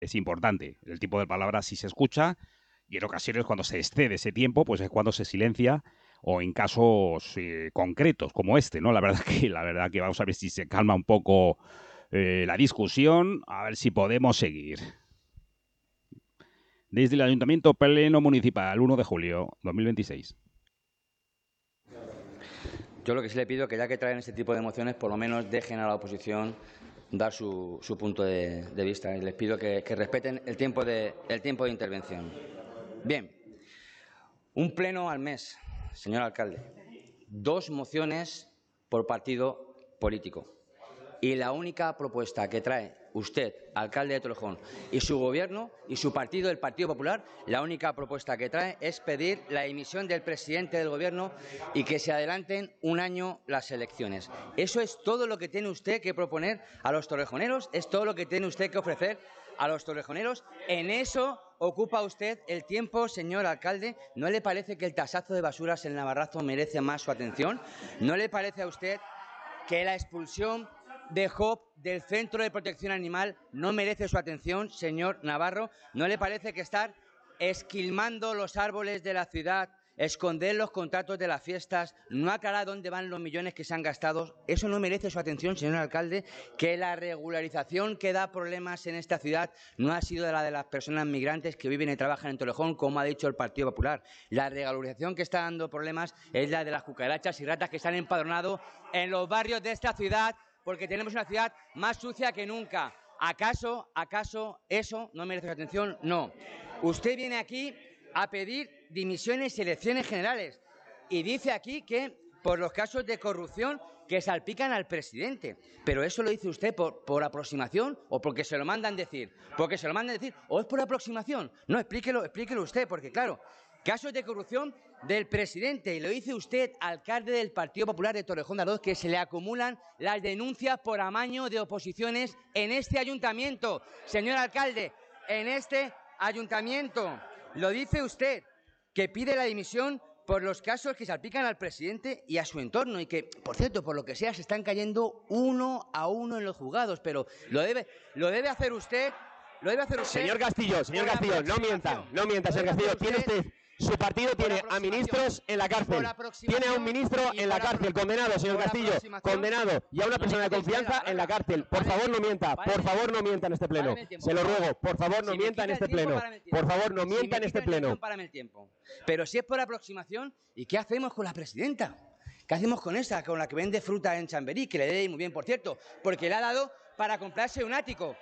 es importante. El tiempo de palabra sí se escucha y en ocasiones cuando se excede ese tiempo, pues es cuando se silencia o en casos concretos como este, ¿no? La verdad que vamos a ver si se calma un poco la discusión, a ver si podemos seguir. Desde el Ayuntamiento Pleno Municipal, 1 de julio 2026. Yo lo que sí le pido es que ya que traen este tipo de mociones, por lo menos dejen a la oposición dar su punto de vista. Y les pido que respeten el tiempo de intervención. Bien, un pleno al mes, señor alcalde. 2 mociones por partido político. Y la única propuesta que trae usted, alcalde de Torrejón, y su gobierno y su partido, el Partido Popular, la única propuesta que trae es pedir la dimisión del presidente del gobierno y que se adelanten un año las elecciones. Eso es todo lo que tiene usted que proponer a los torrejoneros, es todo lo que tiene usted que ofrecer a los torrejoneros. En eso ocupa usted el tiempo, señor alcalde. ¿No le parece que el tasazo de basuras en Navarrazo merece más su atención? ¿No le parece a usted que la expulsión de Job del Centro de Protección Animal no merece su atención, señor Navarro? ¿No le parece que estar esquilmando los árboles de la ciudad, esconder los contratos de las fiestas, no aclarar dónde van los millones que se han gastado, eso no merece su atención, señor alcalde? Que la regularización que da problemas en esta ciudad no ha sido la de las personas migrantes que viven y trabajan en Torrejón, como ha dicho el Partido Popular. La regularización que está dando problemas es la de las cucarachas y ratas que se han empadronado en los barrios de esta ciudad, porque tenemos una ciudad más sucia que nunca. ¿Acaso eso no merece su atención? No. Usted viene aquí a pedir dimisiones y elecciones generales y dice aquí que por los casos de corrupción que salpican al presidente. Pero eso lo dice usted por aproximación o porque se lo mandan decir. Porque se lo mandan decir o es por aproximación. No, explíquelo usted, porque claro, casos de corrupción del presidente, y lo dice usted, alcalde del Partido Popular de Torrejón de Ardoz, que se le acumulan las denuncias por amaño de oposiciones en este ayuntamiento. Señor alcalde, en este ayuntamiento lo dice usted, que pide la dimisión por los casos que salpican al presidente y a su entorno y que, por cierto, por lo que sea, se están cayendo 1 a 1 en los juzgados, pero lo debe hacer usted. Señor Castillo, no mienta, señor Castillo. Tiene usted, su partido tiene a ministros en la cárcel. Tiene a un ministro en la cárcel, condenado, señor Castillo, condenado. Y a una persona de confianza en la cárcel. Por favor, no mienta, en este pleno. Se lo ruego, por favor, no mienta en este pleno. Por favor, no mienta en este pleno. Pero si es por aproximación, ¿y qué hacemos con la presidenta? ¿Qué hacemos con esa, con la que vende fruta en Chamberí, que le dé muy bien, por cierto? Porque le ha dado para comprarse un ático,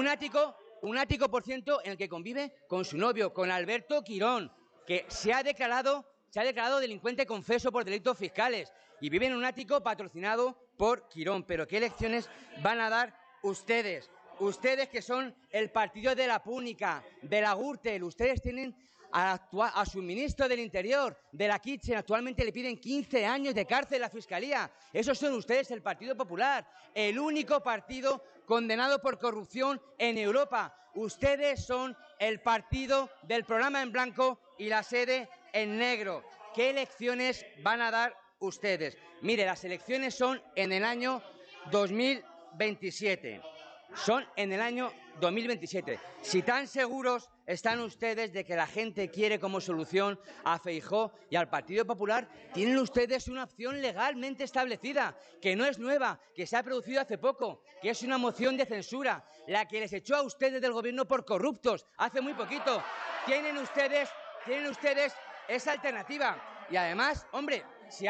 por cierto, en el que convive con su novio, con Alberto Quirón, que se ha declarado delincuente confeso por delitos fiscales y vive en un ático patrocinado por Quirón. Pero ¿qué lecciones van a dar ustedes? Ustedes que son el partido de la Púnica, de la Gürtel, ustedes tienen a su ministro del Interior, de la Kitchen, actualmente le piden 15 años de cárcel a la Fiscalía. Esos son ustedes, el Partido Popular, el único partido condenado por corrupción en Europa. Ustedes son el partido del programa en blanco y la sede en negro. ¿Qué elecciones van a dar ustedes? Mire, las elecciones son en el año 2027. Son en el año 2027. Si tan seguros están ustedes de que la gente quiere como solución a Feijóo y al Partido Popular, tienen ustedes una opción legalmente establecida, que no es nueva, que se ha producido hace poco, que es una moción de censura, la que les echó a ustedes del gobierno por corruptos hace muy poquito. Tienen ustedes esa alternativa. Y además, hombre, si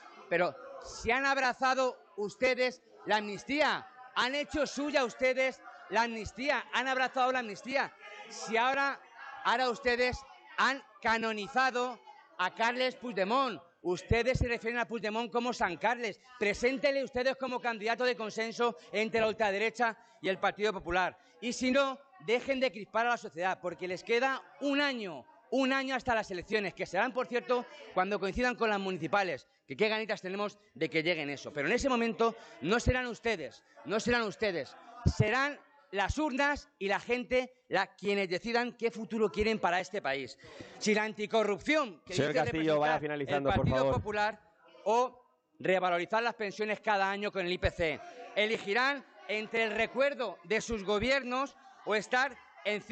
han abrazado ustedes la amnistía, han hecho suya ustedes la amnistía, han abrazado la amnistía. Si ahora ustedes han canonizado a Carles Puigdemont, ustedes se refieren a Puigdemont como San Carles. Preséntele ustedes como candidato de consenso entre la ultraderecha y el Partido Popular. Y si no, dejen de crispar a la sociedad, porque les queda un año hasta las elecciones, que serán, por cierto, cuando coincidan con las municipales, que qué ganitas tenemos de que lleguen eso. Pero en ese momento no serán ustedes, serán las urnas y la gente quienes decidan qué futuro quieren para este país. Si la anticorrupción que señor dice Castillo, vaya finalizando, el Partido por favor. Popular o revalorizar las pensiones cada año con el IPC. Elegirán entre el recuerdo de sus gobiernos o estar en